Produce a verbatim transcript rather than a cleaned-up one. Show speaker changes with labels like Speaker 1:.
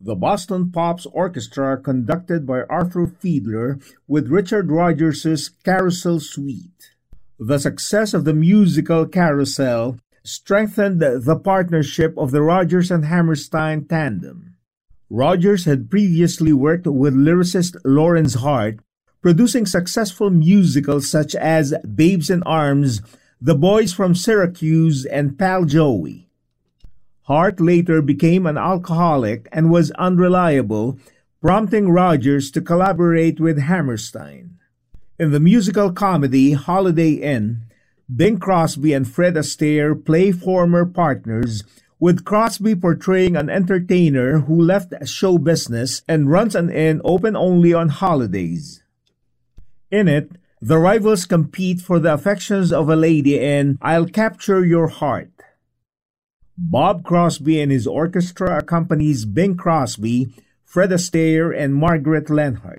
Speaker 1: The Boston Pops Orchestra, conducted by Arthur Fiedler with Richard Rodgers' Carousel Suite. The success of the musical Carousel strengthened the partnership of the Rodgers and Hammerstein tandem. Rodgers had previously worked with lyricist Lawrence Hart, producing successful musicals such as Babes in Arms, The Boys from Syracuse, and Pal Joey. Hart later became an alcoholic and was unreliable, prompting Rodgers to collaborate with Hammerstein. In the musical comedy Holiday Inn, Bing Crosby and Fred Astaire play former partners, with Crosby portraying an entertainer who left show business and runs an inn open only on holidays. In it, the rivals compete for the affections of a lady in I'll Capture Your Heart. Bob Crosby and his orchestra accompanies Bing Crosby, Fred Astaire, and Margaret Lenhart.